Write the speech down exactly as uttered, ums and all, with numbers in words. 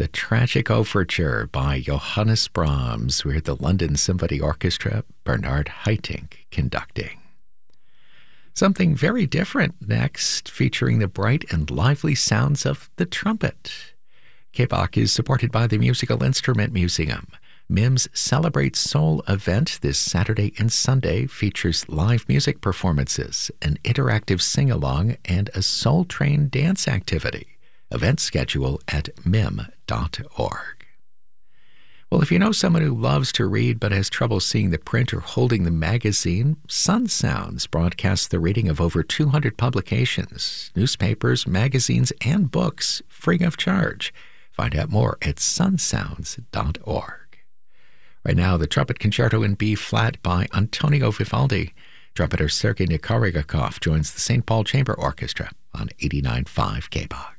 the Tragic Overture by Johannes Brahms. We're the London Symphony Orchestra, Bernard Haitink conducting. Something very different next, featuring the bright and lively sounds of the trumpet. K B O C is supported by the Musical Instrument Museum. MIM's Celebrate Soul event this Saturday and Sunday features live music performances, an interactive sing-along, and a Soul Train dance activity. Event schedule at mim dot org. Well, if you know someone who loves to read but has trouble seeing the print or holding the magazine, Sun Sounds broadcasts the reading of over two hundred publications, newspapers, magazines, and books free of charge. Find out more at sun sounds dot org. Right now, the Trumpet Concerto in B-flat by Antonio Vivaldi. Trumpeter Sergei Nikarigakov joins the Saint Paul Chamber Orchestra on eighty-nine point five K B O C.